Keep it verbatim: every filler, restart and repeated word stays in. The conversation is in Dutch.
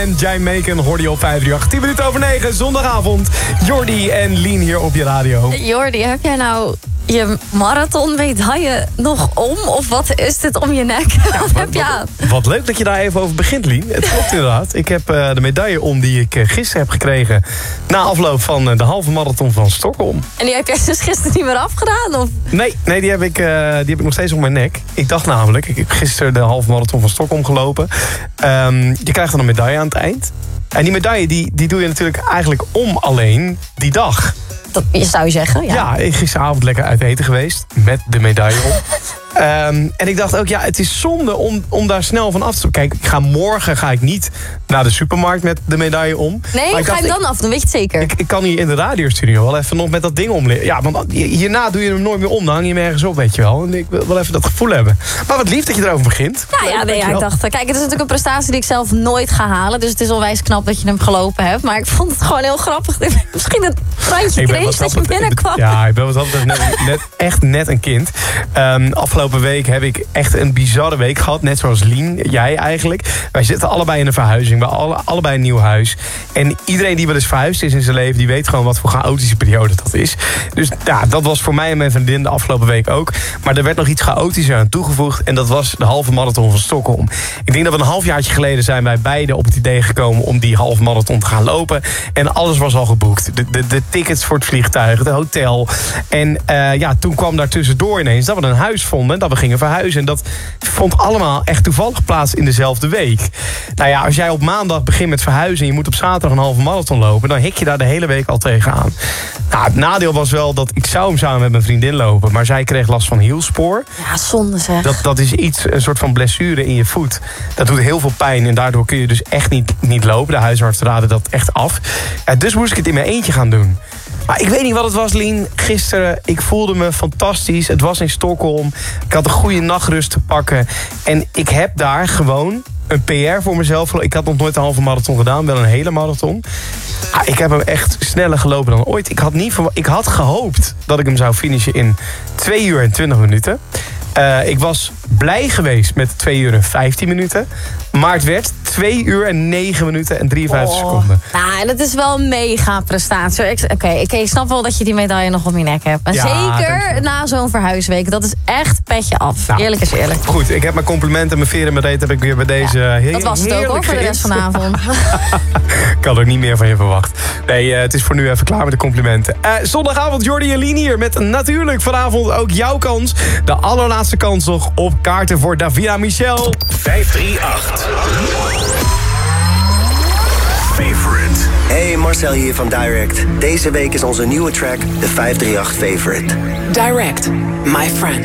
En Jai Macon hoorde je op vijf drie acht. tien minuten over negen, zondagavond. Jordi en Lien hier op je radio. Jordi, heb jij nou je marathonmedaille nog om? Of wat is dit om je nek? Ja, wat heb je aan? Wat, wat leuk dat je daar even over begint, Lien. Het klopt inderdaad. Ik heb uh, de medaille om die ik uh, gisteren heb gekregen... na afloop van uh, de halve marathon van Stockholm. En die heb jij dus gisteren niet meer afgedaan? Of? Nee, nee die, heb ik, uh, die heb ik nog steeds op mijn nek. Ik dacht namelijk, ik heb gisteren de halve marathon van Stockholm gelopen. Um, je krijgt dan een medaille aan het eind. En die medaille die, die doe je natuurlijk eigenlijk om alleen die dag. Dat zou je zeggen, ja. Ja, ik gisteravond lekker uit eten geweest. Met de medaille om. Um, en ik dacht ook, ja, het is zonde om, om daar snel van af te... Kijk, ik ga morgen ga ik niet naar de supermarkt met de medaille om. Nee, ik ga dacht, je dan af, dan weet je het zeker. Ik, ik kan hier in de radiostudio wel even nog met dat ding om. Ja, want hierna doe je hem nooit meer om. Dan hang je hem ergens op, weet je wel. En ik wil wel even dat gevoel hebben. Maar wat lief dat je erover begint. Ja, ja, nee, ja, ik dacht, kijk, het is natuurlijk een prestatie die ik zelf nooit ga halen. Dus het is onwijs knap dat je hem gelopen hebt. Maar ik vond het gewoon heel grappig. Misschien het randje cringe dat je binnenkwam. Ja, ik ben wat altijd net, net, echt net een kind. Um, afgelopen week heb ik echt een bizarre week gehad. Net zoals Lien, jij eigenlijk. Wij zitten allebei in een verhuizing. Bij alle, allebei een nieuw huis. En iedereen die wel eens verhuisd is in zijn leven... die weet gewoon wat voor chaotische periode dat is. Dus ja, dat was voor mij en mijn vriendin de afgelopen week ook. Maar er werd nog iets chaotischer aan toegevoegd. En dat was de halve marathon van Stockholm. Ik denk dat we een halfjaartje geleden zijn wij beiden op het idee gekomen... om die halve marathon te gaan lopen. En alles was al geboekt. De, de, de tickets voor het vliegtuig, het hotel. En uh, ja, toen kwam daar tussendoor ineens dat we een huis vonden... en dat we gingen verhuizen. En dat vond allemaal echt toevallig plaats in dezelfde week. Nou ja, als jij op maandag begint met verhuizen... en je moet op zaterdag een halve marathon lopen... dan hik je daar de hele week al tegenaan. Nou, het nadeel was wel dat ik zou hem samen met mijn vriendin lopen... maar zij kreeg last van hielspoor. Ja, zonde zeg. Dat, dat is iets, een soort van blessure in je voet. Dat doet heel veel pijn en daardoor kun je dus echt niet, niet lopen. De huisarts raadde dat echt af. Ja, dus moest ik het in mijn eentje gaan doen. Maar ik weet niet wat het was, Lien. Gisteren, ik voelde me fantastisch. Het was in Stockholm. Ik had een goede nachtrust te pakken. En ik heb daar gewoon een P R voor mezelf. Ik had nog nooit een halve marathon gedaan. Wel een hele marathon. Ah, ik heb hem echt sneller gelopen dan ooit. Ik had, niet verwa- ik had gehoopt dat ik hem zou finishen in twee uur en twintig minuten. Uh, ik was blij geweest met twee uur en vijftien minuten. Maar het werd twee uur en negen minuten en drieënvijftig oh. seconden. Nou, dat is wel een mega prestatie. Oké, okay, okay, ik snap wel dat je die medaille nog op je nek hebt. En ja, zeker na zo'n verhuisweek. Dat is echt petje af. Nou, eerlijk is eerlijk. Goed, ik heb mijn complimenten en mijn veer in mijn reet heb ik weer bij deze ja, heer, dat was het ook hoor, voor de rest van de avond. Ik had ook niet meer van je verwacht. Nee, uh, het is voor nu even klaar met de complimenten. Uh, zondagavond Jordi en Lien hier met natuurlijk vanavond ook jouw kans. De allerlaatste kans nog op kaarten voor Davina Michel. vijf drie acht. Favorite. Hey, Marcel hier van Direct. Deze week is onze nieuwe track de vijf drie acht Favorite. Direct, my friend.